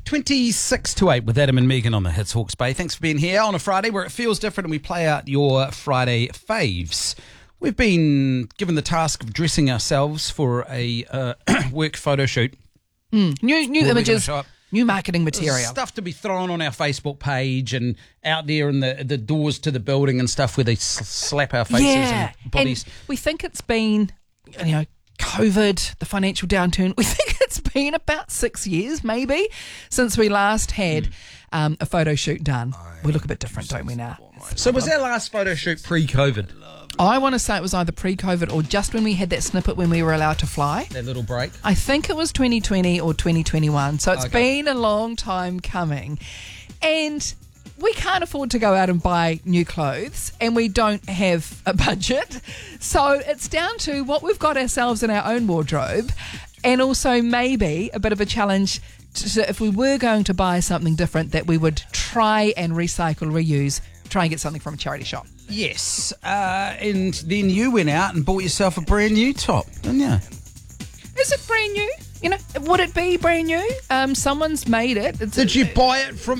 26 to 8 with Adam and Megan on the Hits Hawke's Bay. Thanks for being here on a Friday where it feels different and we play out your Friday faves. We've been given the task of dressing ourselves for a work photo shoot. New images, new marketing material. Stuff to be thrown on our Facebook page and out there in the doors to the building and stuff where they slap our faces and bodies. And we think it's been, COVID, the financial downturn. We think it's been about 6 years, maybe, since we last had a photo shoot done. We look a bit different, don't we, now? So was our last photo shoot pre-COVID? I want to say it was either pre-COVID or just when we had that snippet when we were allowed to fly. That little break? I think it was 2020 or 2021. So it's been a long time coming. And we can't afford to go out and buy new clothes and we don't have a budget. So it's down to what we've got ourselves in our own wardrobe and also maybe a bit of a challenge to, if we were going to buy something different, that we would try and recycle, reuse, try and get something from a charity shop. Yes. And then you went out and bought yourself a brand new top, didn't you? Is it brand new? Would it be brand new? Someone's made it. Did you buy it from...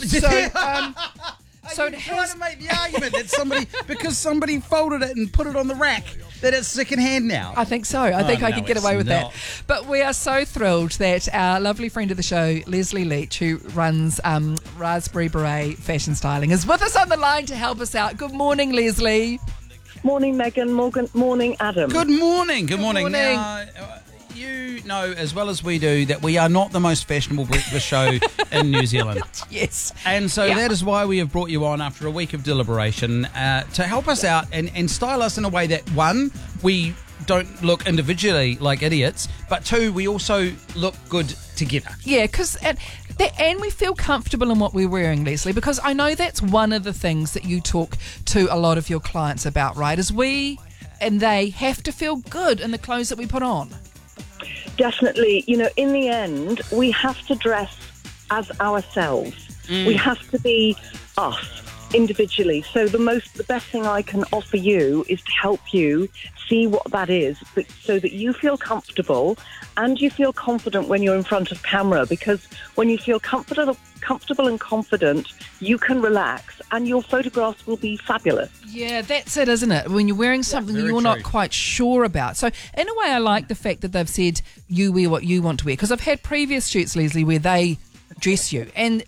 So it has... trying to make the argument that because somebody folded it and put it on the rack, that it's secondhand now? I think so. I think I could get away with that. But we are so thrilled that our lovely friend of the show, Leslie Leach, who runs Raspberry Beret Fashion Styling, is with us on the line to help us out. Good morning, Leslie. Morning, Megan. Morning, Adam. Good morning. Good morning. Now, you know as well as we do that we are not the most fashionable breakfast show in New Zealand. Yes. And so that is why we have brought you on after a week of deliberation to help us out and style us in a way that, one, we don't look individually like idiots, but two, we also look good together. Yeah, and we feel comfortable in what we're wearing, Leslie, because I know that's one of the things that you talk to a lot of your clients about, right? Is we and they have to feel good in the clothes that we put on. Definitely. In the end, we have to dress as ourselves. We have to be us individually. So the best thing I can offer you is to help you see what that is, so that you feel comfortable and you feel confident when you're in front of camera, because when you feel comfortable and confident, you can relax and your photographs will be fabulous. Yeah, that's it, isn't it? When you're wearing something you're not quite sure about. So in a way, I like the fact that they've said you wear what you want to wear, because I've had previous shoots, Leslie, where they dress you and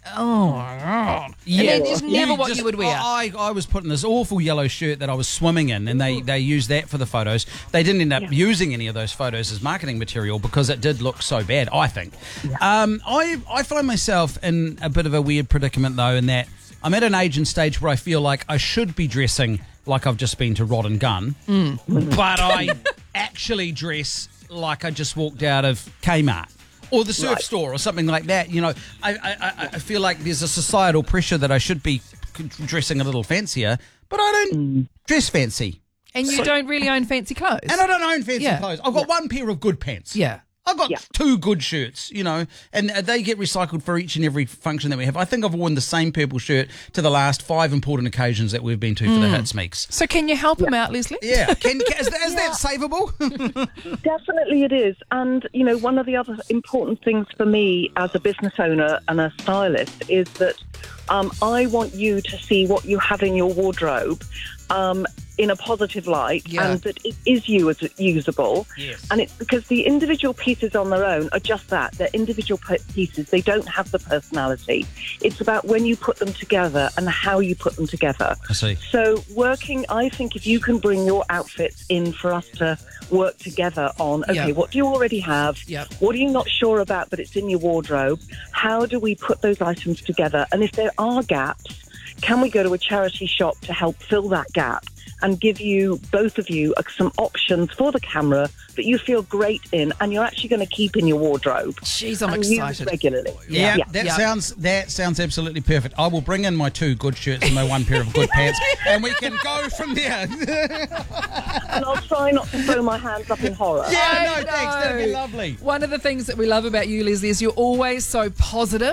just never what you would wear. I was put in this awful yellow shirt that I was swimming in, and they used that for the photos. They didn't end up using any of those photos as marketing material because it did look so bad, I think. I find myself in a bit of a weird predicament though, in that I'm at an age and stage where I feel like I should be dressing like I've just been to Rod and Gun, but I actually dress like I just walked out of Kmart or the surf store or something like that. I feel like there's a societal pressure that I should be dressing a little fancier, but I don't dress fancy. And you don't really own fancy clothes. And I don't own fancy clothes. I've got one pair of good pants. Yeah. I've got two good shirts, and they get recycled for each and every function that we have. I think I've worn the same purple shirt to the last 5 important occasions that we've been to for the Hits Meeks. So can you help him out, Leslie? Yeah. Is that savable? Definitely it is. And, one of the other important things for me as a business owner and a stylist is that I want you to see what you have in your wardrobe in a positive light, and that it is usable. Yes. And it's because the individual pieces on their own are just that. They're individual pieces. They don't have the personality. It's about when you put them together and how you put them together. I see. So I think if you can bring your outfits in for us to work together on, what do you already have? What are you not sure about but it's in your wardrobe? How do we put those items together? And if there are gaps, can we go to a charity shop to help fill that gap and give you, both of you, some options for the camera that you feel great in and you're actually going to keep in your wardrobe. Jeez, I'm excited. Use regularly. That sounds absolutely perfect. I will bring in my 2 good shirts and my 1 pair of good pants, and we can go from there. And I'll try not to throw my hands up in horror. Yeah, no, thanks. That'd be lovely. One of the things that we love about you, Leslie, is you're always so positive.